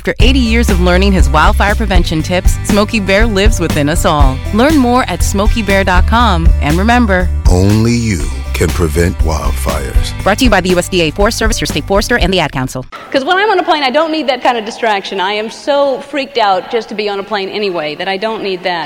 After 80 years of learning his wildfire prevention tips, Smokey Bear lives within us all. Learn more at SmokeyBear.com. And remember, only you can prevent wildfires. Brought to you by the USDA Forest Service, your state forester, and the Ad Council. Because when I'm on a plane, I don't need that kind of distraction. I am so freaked out just to be on a plane anyway that I don't need that.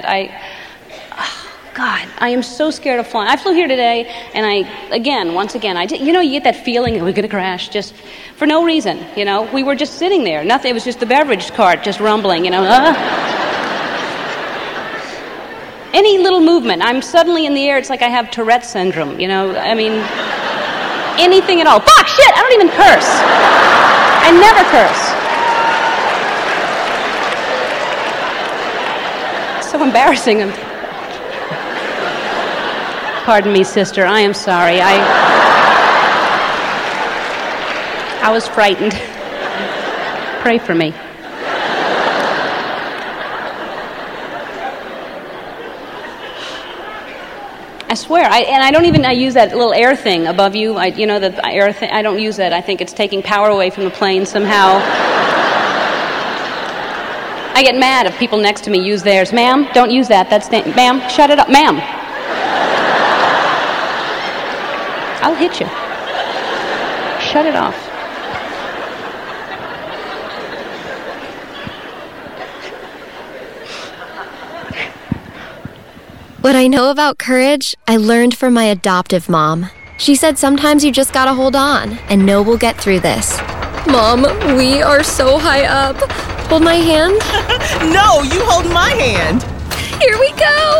God, I am so scared of flying. I flew here today, and once again, you get that feeling that we're going to crash just for no reason, We were just sitting there. Nothing. It was just the beverage cart just rumbling, Any little movement, I'm suddenly in the air. It's like I have Tourette's syndrome, anything at all. Fuck, shit, I don't even curse. I never curse. So embarrassing. Pardon me, sister. I am sorry. I was frightened. Pray for me. I swear. I don't even use that little air thing above you. The air thing. I don't use that. I think it's taking power away from the plane somehow. I get mad if people next to me use theirs. Ma'am, don't use that. Ma'am, shut it up. Ma'am. I'll hit you. Shut it off. What I know about courage, I learned from my adoptive mom. She said sometimes you just gotta hold on and know we'll get through this. Mom, we are so high up. Hold my hand. No, you hold my hand. Here we go.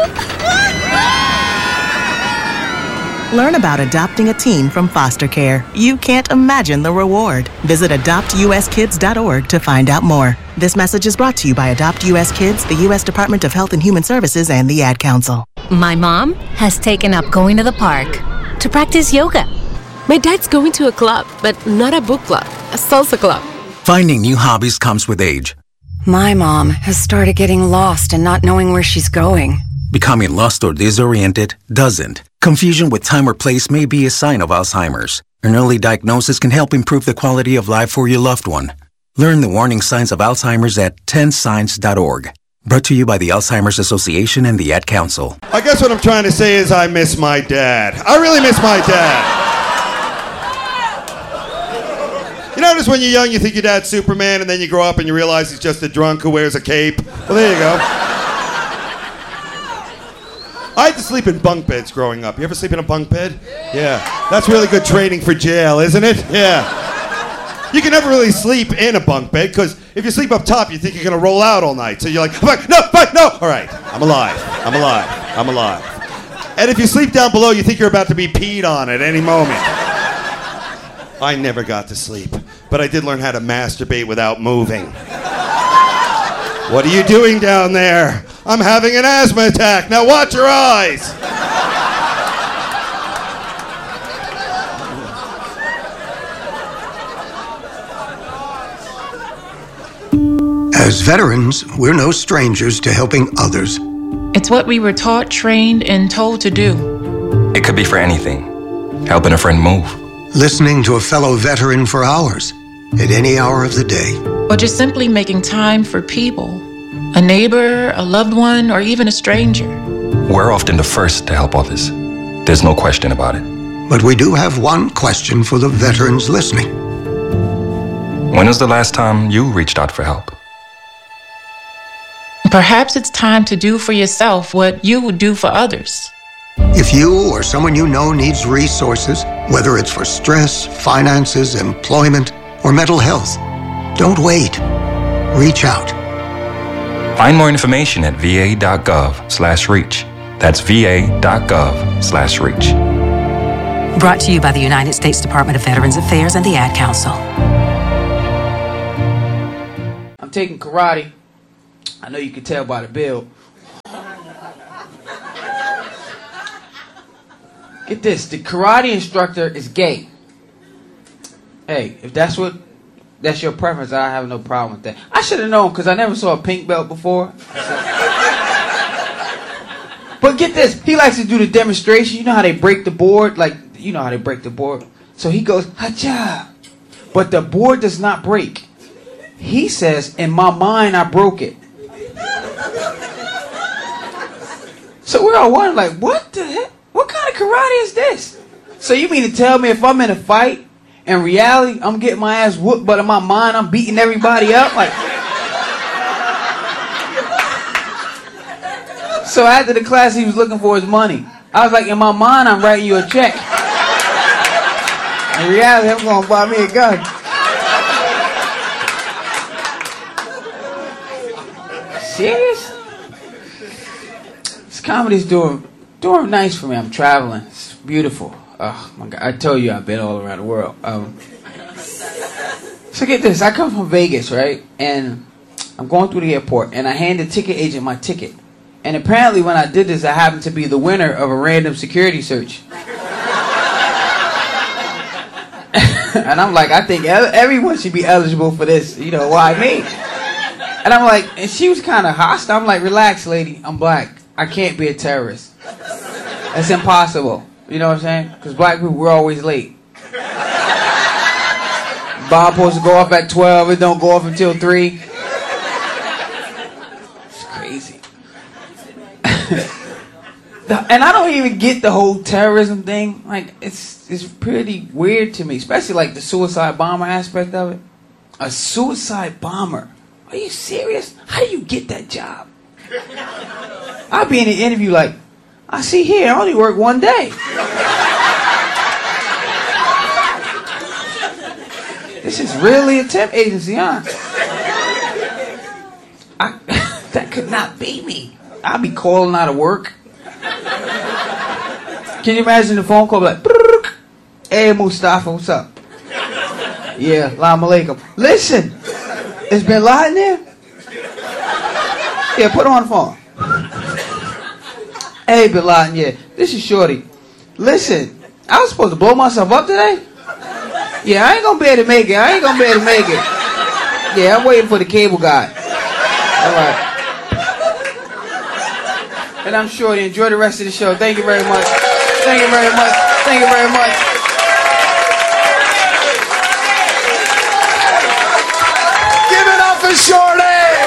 Learn about adopting a teen from foster care. You can't imagine the reward. Visit adoptuskids.org to find out more. This message is brought to you by Adopt US Kids, the U.S. Department of Health and Human Services, and the Ad Council. My mom has taken up going to the park to practice yoga. My dad's going to a club, but not a book club, a salsa club. Finding new hobbies comes with age. My mom has started getting lost and not knowing where she's going. Becoming lost or disoriented doesn't. Confusion with time or place may be a sign of Alzheimer's. An early diagnosis can help improve the quality of life for your loved one. Learn the warning signs of Alzheimer's at 10signs.org. Brought to you by the Alzheimer's Association and the Ad Council. I guess what I'm trying to say is I miss my dad. I really miss my dad. You notice when you're young, you think your dad's Superman, and then you grow up and you realize he's just a drunk who wears a cape? Well, there you go. I had to sleep in bunk beds growing up. You ever sleep in a bunk bed? Yeah. That's really good training for jail, isn't it? Yeah. You can never really sleep in a bunk bed, because if you sleep up top, you think you're going to roll out all night. So you're like, no. All right, I'm alive. And if you sleep down below, you think you're about to be peed on at any moment. I never got to sleep, but I did learn how to masturbate without moving. What are you doing down there? I'm having an asthma attack. Now watch your eyes. As veterans, we're no strangers to helping others. It's what we were taught, trained, and told to do. It could be for anything. Helping a friend move. Listening to a fellow veteran for hours, at any hour of the day. Or just simply making time for people. A neighbor, a loved one, or even a stranger. We're often the first to help others. There's no question about it. But we do have one question for the veterans listening. When was the last time you reached out for help? Perhaps it's time to do for yourself what you would do for others. If you or someone you know needs resources, whether it's for stress, finances, employment, or mental health, don't wait. Reach out. Find more information at va.gov/reach. That's va.gov/reach. Brought to you by the United States Department of Veterans Affairs and the Ad Council. I'm taking karate. I know you can tell by the build. Get this, the karate instructor is gay. Hey, if that's your preference, I have no problem with that. I should have known, because I never saw a pink belt before. But get this, he likes to do the demonstration. You know how they break the board? So he goes, hacha. But the board does not break. He says, in my mind, I broke it. So we're all wondering, like, what the heck? What kind of karate is this? So you mean to tell me if I'm in a fight, in reality, I'm getting my ass whooped, but in my mind, I'm beating everybody up? Like, so after the class, he was looking for his money. I was like, in my mind, I'm writing you a check. In reality, I'm going to buy me a gun. Serious? This comedy's doing nice for me. I'm traveling. It's beautiful. Oh my God! I told you I've been all around the world. So get this. I come from Vegas, right? And I'm going through the airport, and I hand the ticket agent my ticket. And apparently, when I did this, I happened to be the winner of a random security search. And I'm like, I think everyone should be eligible for this. You know, why me? And I'm like, and she was kind of hostile. I'm like, relax, lady. I'm black. I can't be a terrorist. That's impossible. You know what I'm saying? Because black people, we're always late. Bomb supposed to go off at 12. It don't go off until 3. It's crazy. And I don't even get the whole terrorism thing. Like, it's pretty weird to me. Especially like the suicide bomber aspect of it. A suicide bomber. Are you serious? How do you get that job? I'll be in an interview like, I see here, I only work one day. This is really a temp agency, huh? That could not be me. I'll be calling out of work. Can you imagine the phone call like, hey Mustafa, what's up? Yeah, Lam Alaikum. Listen, is Bin Laden there? Yeah, put her on the phone. Hey, Bin Laden, yeah, this is Shorty. Listen, I was supposed to blow myself up today? Yeah, I ain't gonna be able to make it. Yeah, I'm waiting for the cable guy. Alright. And I'm Shorty. Enjoy the rest of the show. Thank you very much. Thank you very much. Thank you very much. Give it up for Shorty!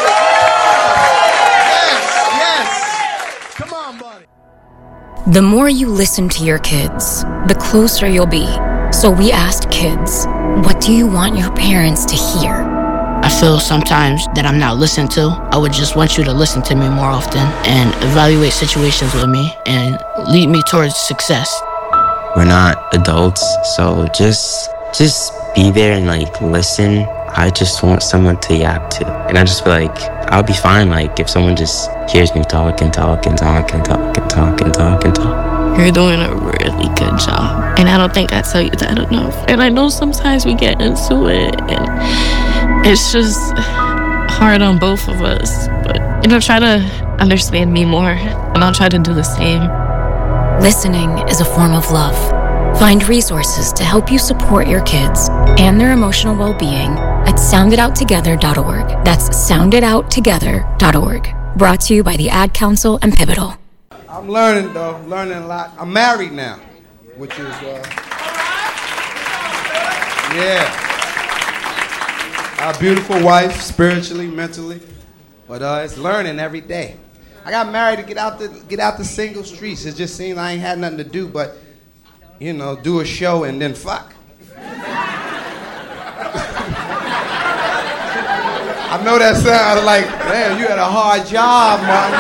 The more you listen to your kids, the closer you'll be. So we asked kids, what do you want your parents to hear? I feel sometimes that I'm not listened to. I would just want you to listen to me more often and evaluate situations with me and lead me towards success. We're not adults, so just be there and like listen. I just want someone to yap to. And I just feel like I'll be fine like if someone just hears me talk and talk and talk and talk and talk and talk and talk. You're doing a really good job. And I don't think I tell you that enough. And I know sometimes we get into it and it's just hard on both of us. But, try to understand me more and I'll try to do the same. Listening is a form of love. Find resources to help you support your kids and their emotional well-being at sounditouttogether.org. That's sounditouttogether.org. Brought to you by the Ad Council and Pivotal. I'm learning, though. Learning a lot. I'm married now, which is, a beautiful wife, spiritually, mentally. But it's learning every day. I got married to get out the single streets. It just seemed I ain't had nothing to do but, do a show and then fuck. I know that sounds like, damn, you had a hard job, man.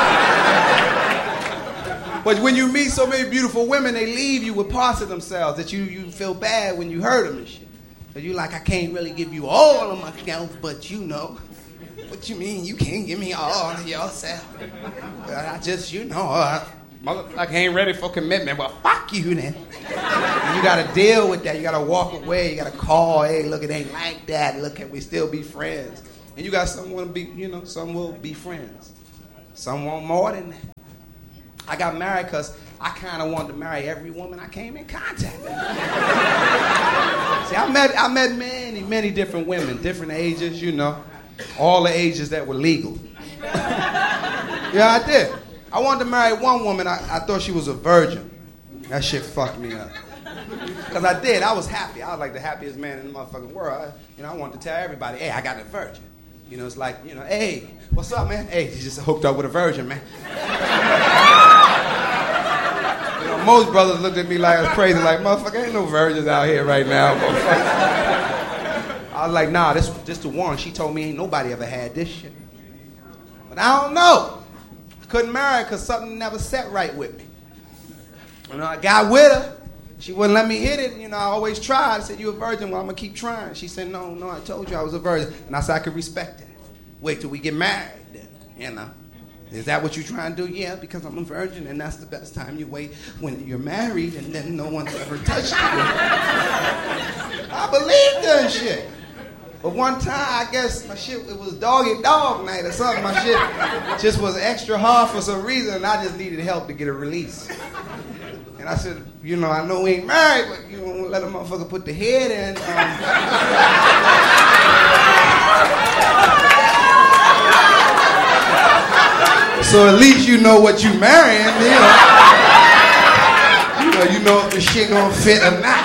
But when you meet so many beautiful women, they leave you with parts of themselves that you feel bad when you hurt them and shit. Because you like, I can't really give you all of myself, but what you mean you can't give me all of yourself? I just, motherfucker ain't ready for commitment. Well, fuck you then. And you gotta deal with that. You gotta walk away. You gotta call, hey, look, it ain't like that. Look, can we still be friends? And you got some want to be, some will be friends. Some want more than that. I got married because I kind of wanted to marry every woman I came in contact with. See, I met many different women, different ages, all the ages that were legal. Yeah, I did. I wanted to marry one woman. I thought she was a virgin. That shit fucked me up. Because I did. I was happy. I was like the happiest man in the motherfucking world. I wanted to tell everybody, hey, I got a virgin. You know, it's like, you know, hey, what's up, man? Hey, you just hooked up with a virgin, man. You know, most brothers looked at me like I was crazy, like, motherfucker, ain't no virgins out here right now, motherfucker. I was like, nah, this the one. She told me ain't nobody ever had this shit. But I don't know. I couldn't marry her because something never set right with me. You know, I got with her. She wouldn't let me hit it. You know, I always tried. I said, you a virgin? Well, I'm going to keep trying. She said, no, I told you I was a virgin. And I said, I could respect that. Wait till we get married then, you know. Is that what you're trying to do? Yeah, because I'm a virgin, and that's the best time you wait when you're married, and then no one's ever touched you. I believed that shit. But one time, I guess my shit, it was dog night or something. My shit just was extra hard for some reason, and I just needed help to get a release. And I said, you know, I know we ain't married, but you don't let a motherfucker put the head in. So at least you know what you marrying, you know if the shit gonna fit or not.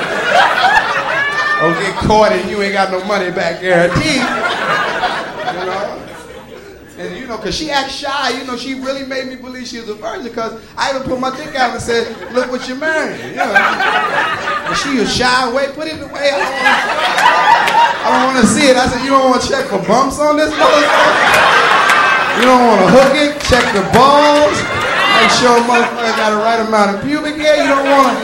Don't get caught and you ain't got no money back guaranteed. You know? And you know, cause she act shy, you know, she really made me believe she was a virgin, cause I even put my dick out and said, look what you're marrying, you know. And she was shy away, put it away, I don't wanna see it. I said, you don't wanna check for bumps on this motherfucker? You don't wanna hook it, check the balls, make sure motherfucker got the right amount of pubic hair, you don't wanna.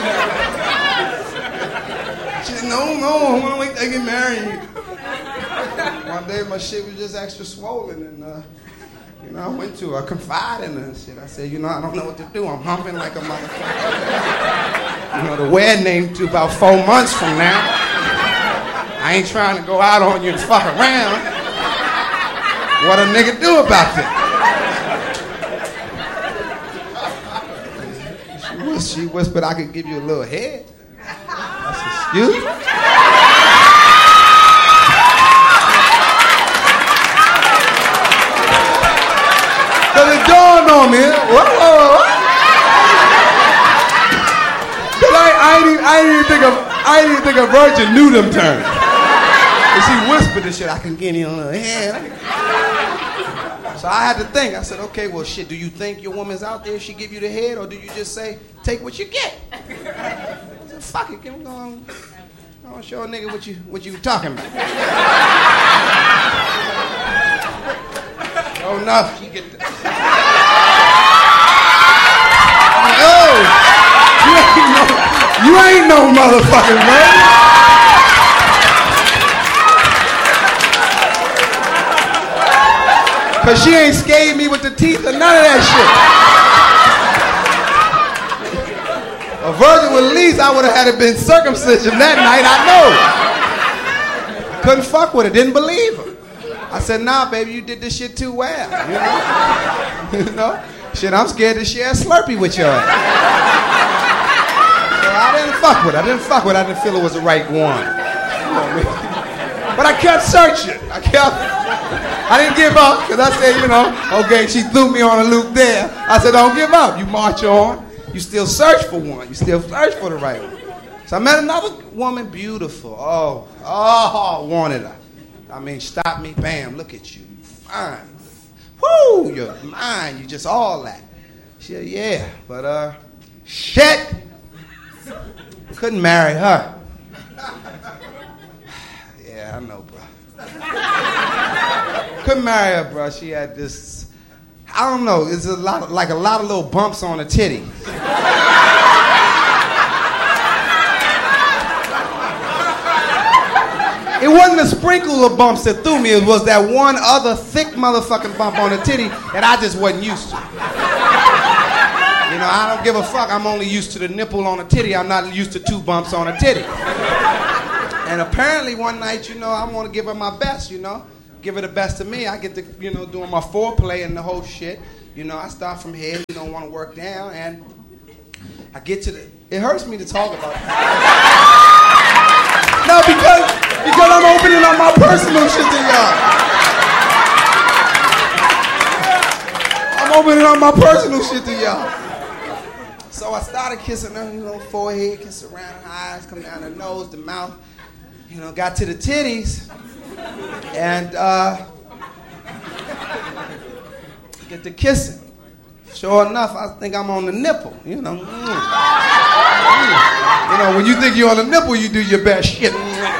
She said, no, I wanna wait till I get married. One day my shit was just extra swollen, and you know, I went to her, confided in her and shit. I said, you know, I don't know what to do. I'm humping like a motherfucker. You know, the wedding ain't to about 4 months from now. I ain't trying to go out on you and fuck around. What a nigga do about that? She whispered I could give you a little head. I said, excuse me? Cause it dawned on me. Whoa. Cause I didn't even think a virgin knew them terms. And she whispered this shit, I can give you a little head. So I had to think. I said, okay, well, shit, do you think your woman's out there if she give you the head, or do you just say, take what you get? I said, fuck it, I'm going to show a nigga what you talking about. Oh, no, she get that. Oh, you ain't no motherfucking man. Cause she ain't scathed me with the teeth or none of that shit. A virgin with least, I would have had it been circumcision that night, I know. Couldn't fuck with her, didn't believe her. I said, nah, baby, you did this shit too well, you know? You know? Shit, I'm scared to share a Slurpee with your ass. So I didn't fuck with her, I didn't feel it was the right one. You know what I mean? But I kept searching, I didn't give up, because I said, you know, okay, she threw me on a loop there. I said, don't give up. You march on. You still search for one. You still search for the right one. So I met another woman, beautiful. Oh, wanted her. I mean, stop me, bam, look at you. Fine. Woo, you're mine. You just all that. She said, yeah, but, shit. Couldn't marry her. Yeah, I know, bro. Couldn't marry her, bro. She had this, I don't know, it's a lot of little bumps on her titty. It wasn't a sprinkle of bumps that threw me, it was that one other thick motherfucking bump on her titty that I just wasn't used to. You know, I don't give a fuck, I'm only used to the nipple on a titty, I'm not used to 2 bumps on a titty. And apparently one night, you know, I want to give her my best, you know. Give her the best of me. I get to, you know, doing my foreplay and the whole shit. You know, I start from here, you don't want to work down, and I get to the, it hurts me to talk about it. No, because I'm opening up my personal shit to y'all. I'm opening up my personal shit to y'all. So I started kissing her, you know, forehead, kiss around her eyes, come down her nose, the mouth. You know, got to the titties, and Get to kissing. Sure enough, I think I'm on the nipple, you know. You know, when you think you're on the nipple, you do your best shit.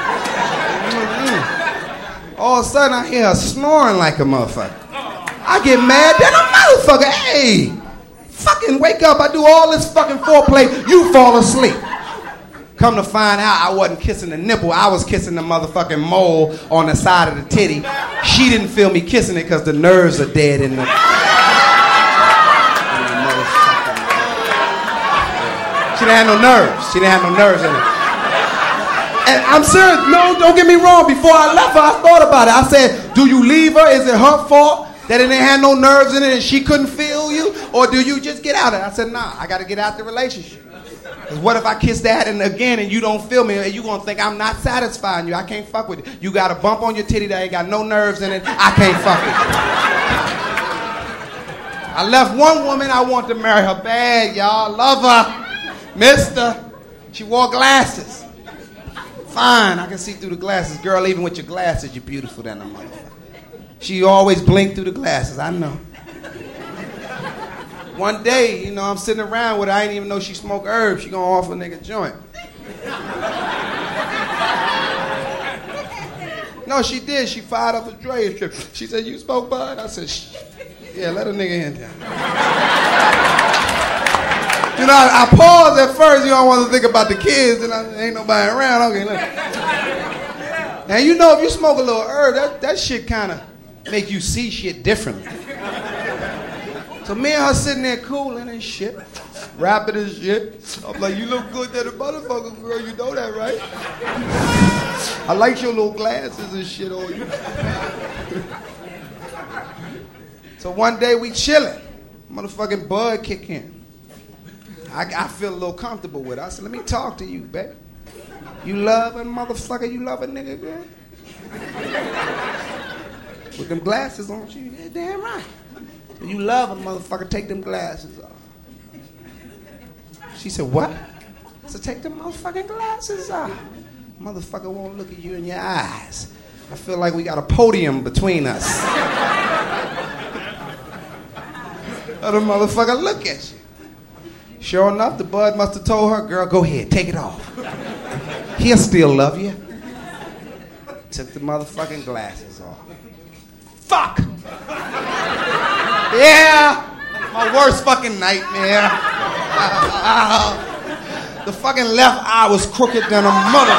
All of a sudden, I hear her snoring like a motherfucker. I get mad, then a motherfucker, hey, fucking wake up, I do all this fucking foreplay, you fall asleep. Come to find out, I wasn't kissing the nipple, I was kissing the motherfucking mole on the side of the titty. She didn't feel me kissing it because the nerves are dead in the... She didn't have no nerves. She didn't have no nerves in it. And I'm serious, no, don't get me wrong, before I left her, I thought about it. I said, do you leave her? Is it her fault that it didn't have no nerves in it and she couldn't feel you? Or do you just get out of it? I said, nah, I gotta get out the relationship. Because what if I kiss that and again and you don't feel me and you gonna think I'm not satisfying you? I can't fuck with it. You got a bump on your titty that ain't got no nerves in it, I can't fuck with it. I left one woman, I want to marry her bad, y'all. Love her. Mister, she wore glasses. Fine, I can see through the glasses. Girl, even with your glasses, you're beautiful than a motherfucker. She always blinked through the glasses, I know. One day, you know, I'm sitting around with her, I didn't even know she smoked herbs. She gonna offer a nigga a joint. No, she did. She fired up a Dre trip. She said, you smoke bud? I said, shh. Yeah, let a nigga in there. You know, I paused at first, you know, I wanted to think about the kids, and ain't nobody around. Okay, look. And you know, if you smoke a little herb, that shit kind of make you see shit differently. So me and her sitting there cooling and shit, rapping and shit. I'm like, you look good to the motherfucker, girl, you know that, right? I like your little glasses and shit on you. So one day we chilling, motherfucking bud kick in. I feel a little comfortable with her. I said, let me talk to you, babe. You love a motherfucker, you love a nigga, girl? With them glasses on, you, yeah, damn right. You love a motherfucker, take them glasses off. She said, what? I said, take them motherfucking glasses off. Motherfucker won't look at you in your eyes. I feel like we got a podium between us. Other motherfucker look at you. Sure enough, the bud must have told her, girl, go ahead, take it off. He'll still love you. Took the motherfucking glasses off. Fuck! Yeah! My worst fucking nightmare. The fucking left eye was crooked than a mother.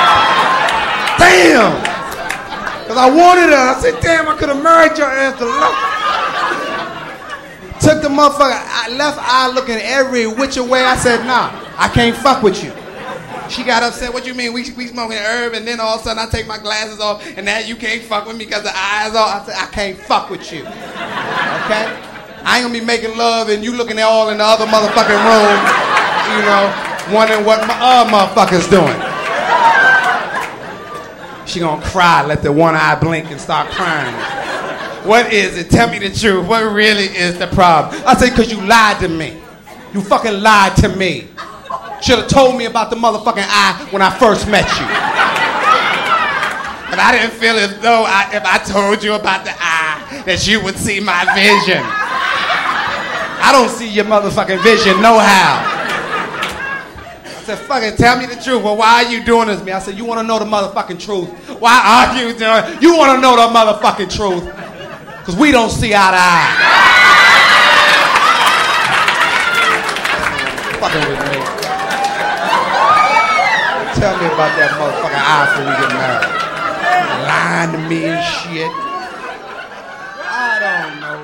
Damn! Because I wanted her. I said, damn, I could have married your ass to love. Took the motherfucker left eye looking every which way. I said, nah, I can't fuck with you. She got upset. What you mean? We smoking herb and then all of a sudden I take my glasses off and now you can't fuck with me because the eyes off. I said, I can't fuck with you. Okay? I ain't gonna be making love and you looking at all in the other motherfucking room, you know, wondering what my other motherfucker's doing. She gonna cry, let the one eye blink and start crying. What is it? Tell me the truth. What really is the problem? I say, because you lied to me. You fucking lied to me. Should have told me about the motherfucking eye when I first met you. But I didn't feel as though if I told you about the eye, that you would see my vision. I don't see your motherfucking vision no how. I said, fucking tell me the truth. Well, why are you doing this to me? I said, you want to know the motherfucking truth. Why are you doing it? You want to know the motherfucking truth. Because we don't see eye to eye. Fucking with me. Tell me about that motherfucking eye before we get married. Lying to me and shit. I don't know.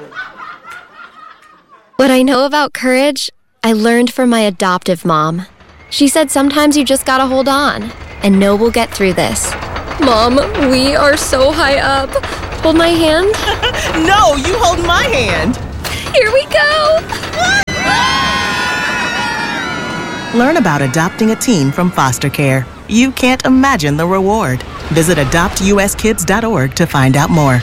What I know about courage, I learned from my adoptive mom. She said sometimes you just gotta hold on and know we'll get through this. Mom, we are so high up. Hold my hand. No, you hold my hand. Here we go. Learn about adopting a teen from foster care. You can't imagine the reward. Visit adoptuskids.org to find out more.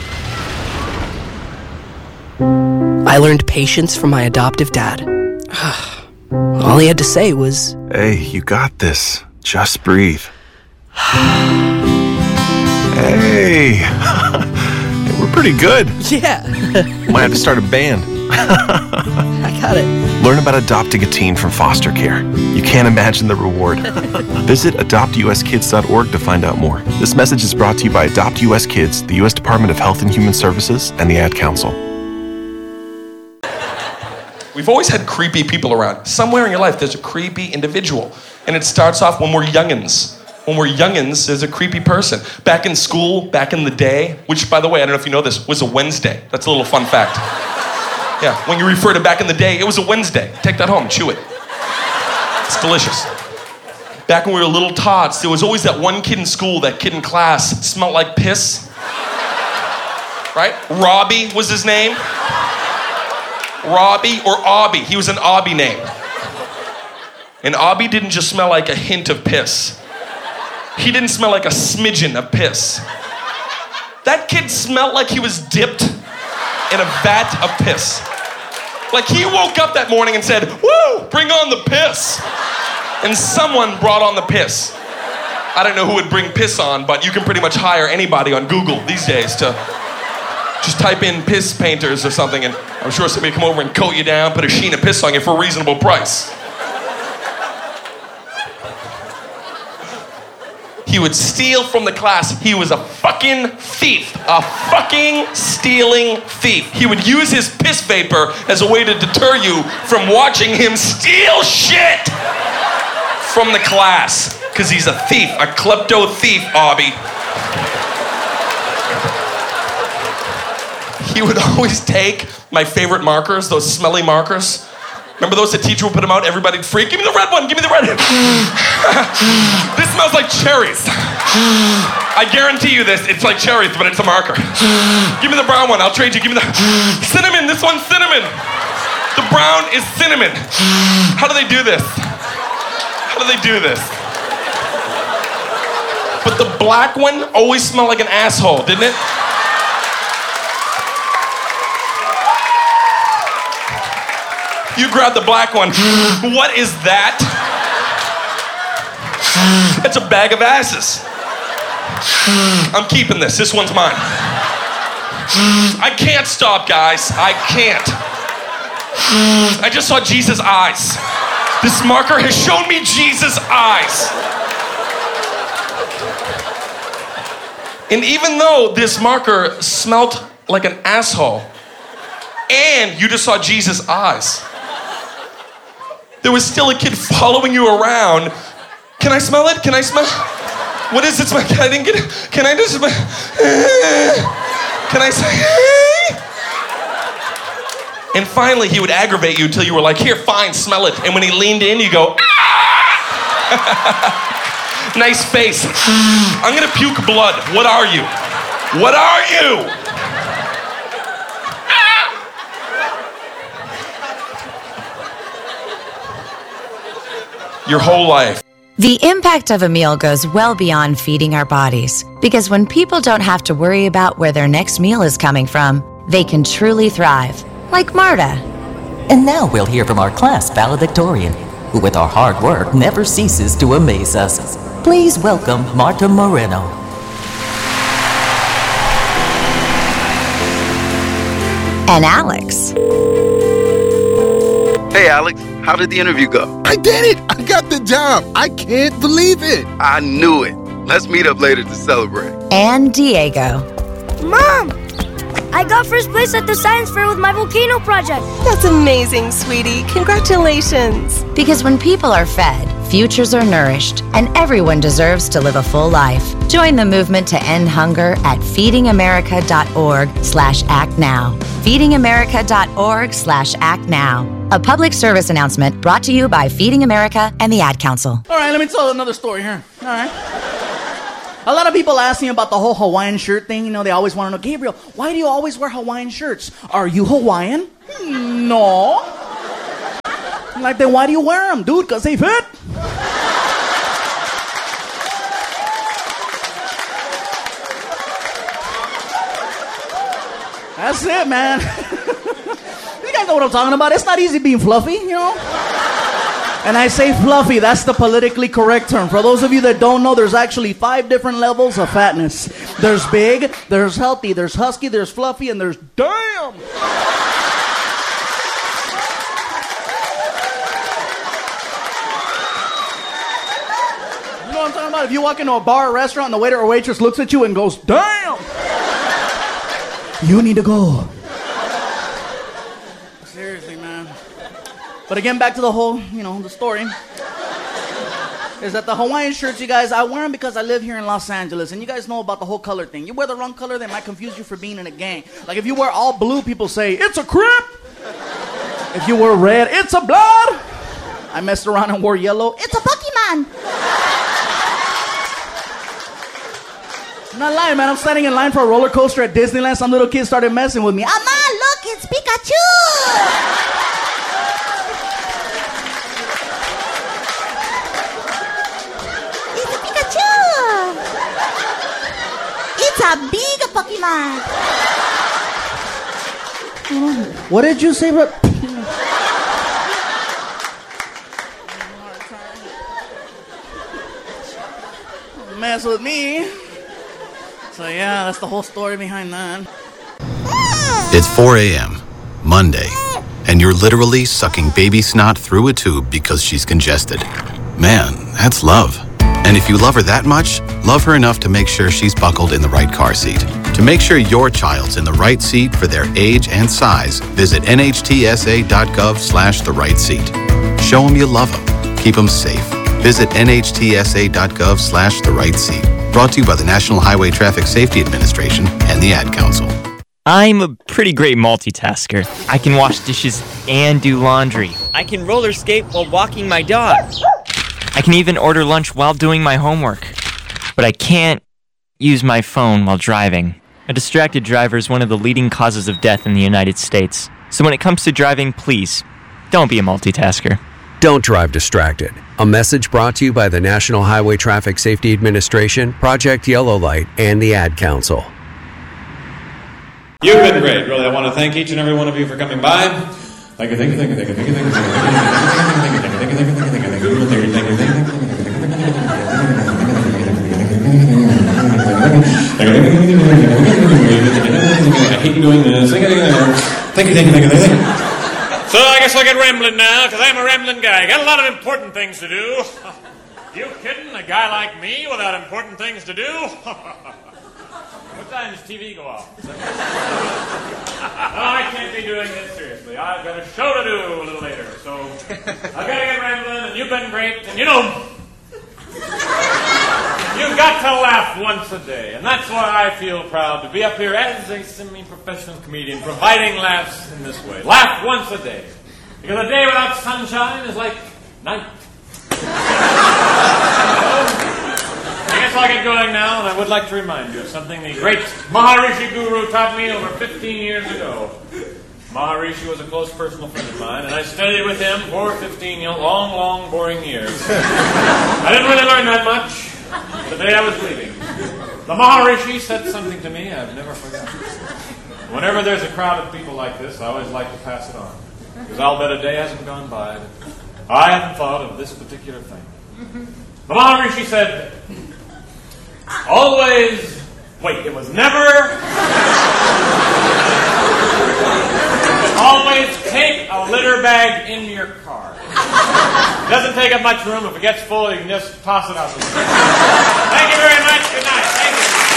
I learned patience from my adoptive dad. All he had to say was, Hey, you got this. Just breathe. Hey, we're pretty good. Yeah. Might have to start a band. I got it. Learn about adopting a teen from foster care. You can't imagine the reward. Visit adoptuskids.org to find out more. This message is brought to you by Adopt US Kids, the U.S. Department of Health and Human Services, and the Ad Council. We've always had creepy people around. Somewhere in your life, there's a creepy individual. And it starts off when we're youngins. When we're youngins, there's a creepy person. Back in school, back in the day, which, by the way, I don't know if you know this, was a Wednesday. That's a little fun fact. Yeah, when you refer to back in the day, it was a Wednesday. Take that home, chew it. It's delicious. Back when we were little tots, there was always that one kid in school, that kid in class, smelled like piss. Right? Robbie was his name. Robbie or Obby. He was an Obby name. And Obby didn't just smell like a hint of piss. He didn't smell like a smidgen of piss. That kid smelled like he was dipped in a vat of piss. Like he woke up that morning and said, "Woo, bring on the piss." And someone brought on the piss. I don't know who would bring piss on, but you can pretty much hire anybody on Google these days to just type in piss painters or something, and I'm sure somebody will come over and coat you down, put a sheen of piss on you for a reasonable price. He would steal from the class. He was a fucking thief. A fucking stealing thief. He would use his piss vapor as a way to deter you from watching him steal shit from the class. Because he's a thief, a klepto thief, Obby. He would always take my favorite markers, those smelly markers. Remember those the teacher would put them out, everybody'd freak? Give me the red one, give me the red one. This smells like cherries. I guarantee you this, it's like cherries, but it's a marker. Give me the brown one, I'll trade you, give me the cinnamon, this one's cinnamon. The brown is cinnamon. How do they do this? How do they do this? But the black one always smelled like an asshole, didn't it? You grab the black one. What is that? It's a bag of asses. I'm keeping this. This one's mine. I can't stop, guys. I can't. I just saw Jesus' eyes. This marker has shown me Jesus' eyes. And even though this marker smelled like an asshole, and you just saw Jesus' eyes, there was still a kid following you around. Can I smell it? Can I smell? What is it? I didn't get it. Can I just smell? Can I say? And finally, he would aggravate you until you were like, "Here, fine, smell it." And when he leaned in, you go, "Ah!" Nice face. I'm gonna puke blood. What are you? What are you? Your whole life. The impact of a meal goes well beyond feeding our bodies, because when people don't have to worry about where their next meal is coming from, they can truly thrive, like Marta. And now we'll hear from our class valedictorian, who with our hard work never ceases to amaze us. Please welcome Marta Moreno. And Alex. Hey, Alex. How did the interview go? I did it! I got the job! I can't believe it! I knew it. Let's meet up later to celebrate. And Diego. Mom! I got first place at the science fair with my volcano project. That's amazing, sweetie. Congratulations. Because when people are fed, futures are nourished, and everyone deserves to live a full life. Join the movement to end hunger at feedingamerica.org/actnow. feedingamerica.org/actnow. A public service announcement brought to you by Feeding America and the Ad Council. All right, let me tell another story here. All right. A lot of people ask me about the whole Hawaiian shirt thing. You know, they always want to know, Gabriel, why do you always wear Hawaiian shirts? Are you Hawaiian? No. I'm like, then why do you wear them? Dude, because they fit. That's it, man. You guys know what I'm talking about. It's not easy being fluffy, you know? And I say fluffy, that's the politically correct term. For those of you that don't know, there's actually 5 different levels of fatness. There's big, there's healthy, there's husky, there's fluffy, and there's damn. about if you walk into a bar or restaurant and the waiter or waitress looks at you and goes, damn! You need to go. Seriously, man. But again, back to the whole, the story. Is that the Hawaiian shirts, you guys, I wear them because I live here in Los Angeles, and you guys know about the whole color thing. You wear the wrong color, they might confuse you for being in a gang. Like if you wear all blue, people say, it's a Crip! If you wear red, it's a Blood! I messed around and wore yellow, it's a Pokemon! I'm not lying, man. I'm standing in line for a roller coaster at Disneyland. Some little kid started messing with me. Ama, look, it's Pikachu! It's a big Pokemon. What did you say, bro? Mess with me. So yeah, that's the whole story behind that. It's 4 a.m., Monday, and you're literally sucking baby snot through a tube because she's congested. Man, that's love. And if you love her that much, love her enough to make sure she's buckled in the right car seat. To make sure your child's in the right seat for their age and size, visit nhtsa.gov/the right seat. Show them you love them. Keep them safe. Visit nhtsa.gov/the right seat. Brought to you by the National Highway Traffic Safety Administration and the Ad Council. I'm a pretty great multitasker. I can wash dishes and do laundry. I can roller skate while walking my dog. I can even order lunch while doing my homework. But I can't use my phone while driving. A distracted driver is one of the leading causes of death in the United States. So when it comes to driving, please, don't be a multitasker. Don't drive distracted. A message brought to you by the National Highway Traffic Safety Administration, Project Yellow Light, and the Ad Council. You've been great, really. I want to thank each and every one of you for coming by. Thank you, thank you, thank you, thank you, thank you, thank you, thank you, I hate doing this. Thank you, thank you, thank you, thank you. So I guess I'll get rambling now, because I'm a rambling guy. Got a lot of important things to do. You kidding? A guy like me without important things to do? What time does TV go off? No, I can't be doing this seriously. I've got a show to do a little later, so I've got to get rambling, and you've been great, and you've got to laugh once a day, and that's why I feel proud to be up here as a semi-professional comedian, providing laughs in this way. Laugh once a day, because a day without sunshine is like night. I guess I'll get going now, and I would like to remind you of something the great Maharishi Guru taught me over 15 years ago. Maharishi was a close personal friend of mine, and I studied with him for 15 long, boring years. I didn't really learn that much the day I was leaving. The Maharishi said something to me I've never forgotten. Whenever there's a crowd of people like this, I always like to pass it on, because I'll bet a day hasn't gone by that I haven't thought of this particular thing. The Maharishi said, it was never... Always take a litter bag in your car. It doesn't take up much room. If it gets full, you can just toss it out the window. Thank you very much. Good night. Thank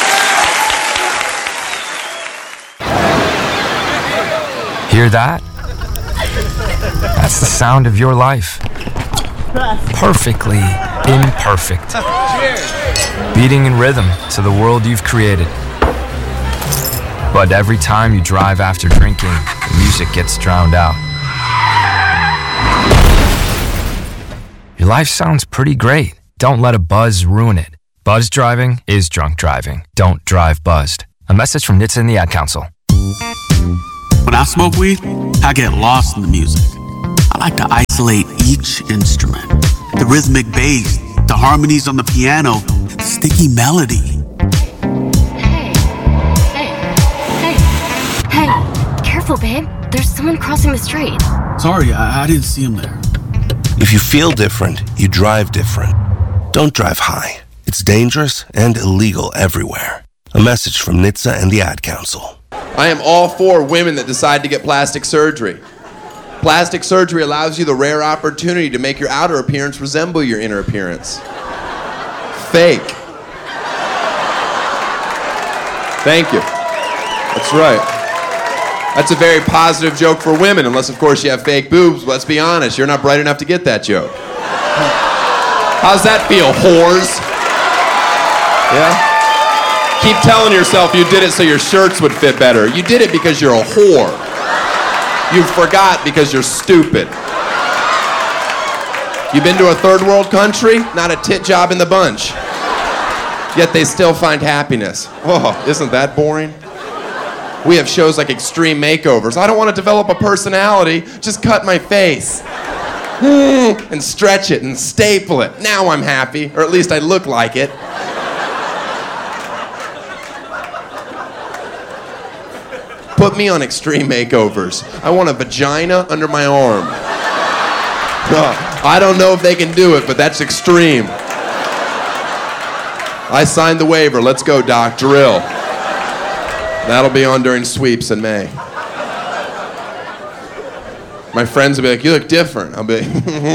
you. Hear that? That's the sound of your life. Perfectly imperfect. Beating in rhythm to the world you've created. But every time you drive after drinking, the music gets drowned out. Your life sounds pretty great. Don't let a buzz ruin it. Buzz driving is drunk driving. Don't drive buzzed. A message from NHTSA and the Ad Council. When I smoke weed, I get lost in the music. I like to isolate each instrument. The rhythmic bass, the harmonies on the piano, the sticky melody. Hey, careful, babe. There's someone crossing the street. Sorry, I didn't see him there. If you feel different, you drive different. Don't drive high. It's dangerous and illegal everywhere. A message from NHTSA and the Ad Council. I am all for women that decide to get plastic surgery. Plastic surgery allows you the rare opportunity to make your outer appearance resemble your inner appearance. fake. Thank you. That's right. That's a very positive joke for women, unless, of course, you have fake boobs. Let's be honest, you're not bright enough to get that joke. How's that feel, whores? Yeah? Keep telling yourself you did it so your shirts would fit better. You did it because you're a whore. You forgot because you're stupid. You been to a third world country? Not a tit job in the bunch. Yet they still find happiness. Oh, isn't that boring? We have shows like Extreme Makeovers. I don't want to develop a personality, just cut my face. And stretch it and staple it. Now I'm happy, or at least I look like it. Put me on Extreme Makeovers. I want a vagina under my arm. I don't know if they can do it, but that's extreme. I signed the waiver. Let's go, Doc. Drill. That'll be on during sweeps in May. My friends will be like, you look different. I'll be like,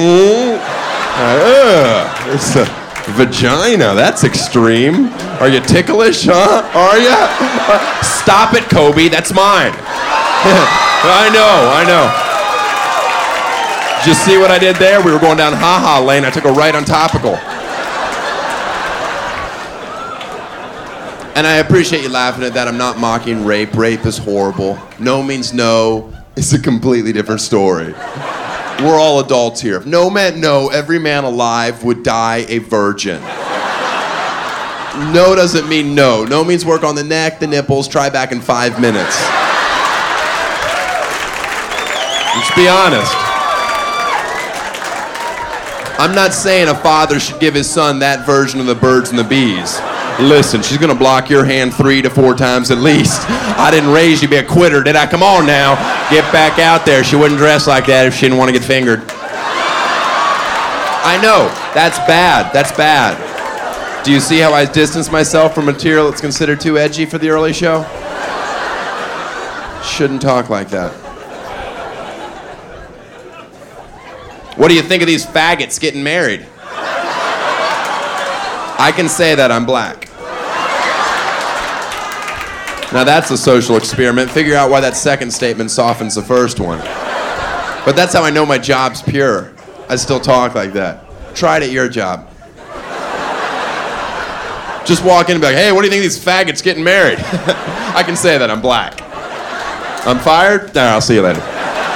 there's a vagina. That's extreme. Are you ticklish, huh? Are you? Stop it, Kobe. That's mine. I know. Did you see what I did there? We were going down ha-ha lane. I took a right on topical. And I appreciate you laughing at that. I'm not mocking rape. Rape is horrible. No means no. It's a completely different story. We're all adults here. If no meant no, every man alive would die a virgin. No doesn't mean no. No means work on the neck, the nipples, try back in 5 minutes. Let's be honest. I'm not saying a father should give his son that version of the birds and the bees. Listen, she's gonna block your hand 3 to 4 times at least. I didn't raise you to be a quitter, did I? Come on now, get back out there. She wouldn't dress like that if she didn't want to get fingered. I know, that's bad, Do you see how I distance myself from material that's considered too edgy for the early show? Shouldn't talk like that. What do you think of these faggots getting married? I can say that I'm black. Now that's a social experiment. Figure out why that second statement softens the first one. But that's how I know my job's pure. I still talk like that. Try it at your job. Just walk in and be like, hey, what do you think of these faggots getting married? I can say that I'm black. I'm fired? Nah, I'll see you later.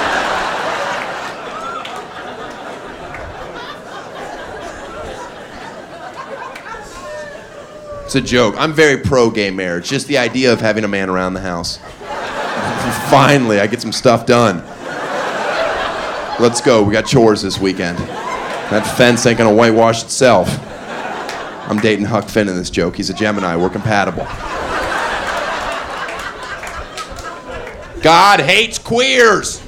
It's a joke. I'm very pro-gay marriage. Just the idea of having a man around the house. Finally, I get some stuff done. Let's go. We got chores this weekend. That fence ain't gonna whitewash itself. I'm dating Huck Finn in this joke. He's a Gemini. We're compatible. God hates queers.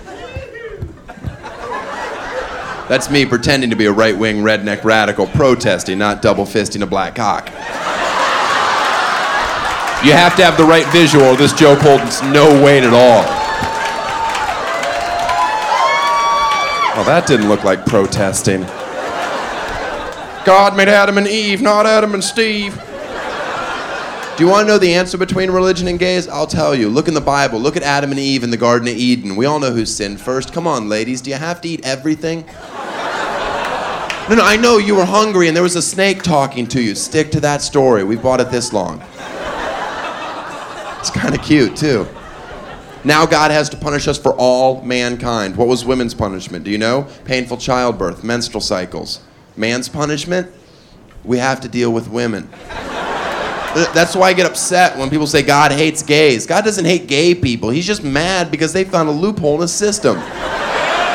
That's me pretending to be a right-wing redneck radical protesting, not double-fisting a black cock. You have to have the right visual or this joke holds no weight at all. Well, that didn't look like protesting. God made Adam and Eve, not Adam and Steve. Do you want to know the answer between religion and gays? I'll tell you. Look in the Bible. Look at Adam and Eve in the Garden of Eden. We all know who sinned first. Come on, ladies. Do you have to eat everything? No, I know you were hungry and there was a snake talking to you. Stick to that story. We've bought it this long. It's kind of cute, too. Now God has to punish us for all mankind. What was women's punishment? Do you know? Painful childbirth, menstrual cycles. Man's punishment? We have to deal with women. That's why I get upset when people say God hates gays. God doesn't hate gay people. He's just mad because they found a loophole in the system.